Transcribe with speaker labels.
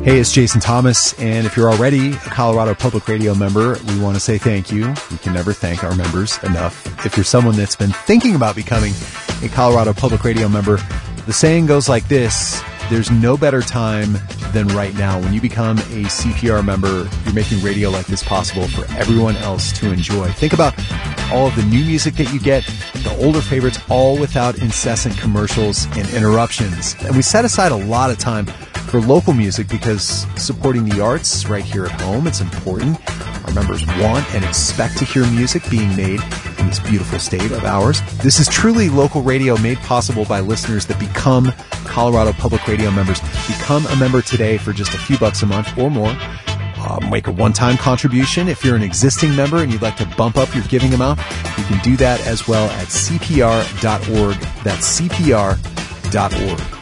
Speaker 1: Hey, it's Jason Thomas, and if you're already a Colorado Public Radio member, we want to say thank you. We can never thank our members enough. If you're someone that's been thinking about becoming a Colorado Public Radio member, the saying goes like this: there's no better time than right now. When you become a CPR member, you're making radio like this possible for everyone else to enjoy. Think about all of the new music that you get, the older favorites, all without incessant commercials and interruptions. And we set aside a lot of time for local music because supporting the arts right here at home, it's important. Our members want and expect to hear music being made in this beautiful state of ours. This is truly local radio made possible by listeners that become Colorado Public Radio members. Become a member today for just a few bucks a month or more. Make a one-time contribution. If you're an existing member and you'd like to bump up your giving amount, you can do that as well at cpr.org. That's cpr.org.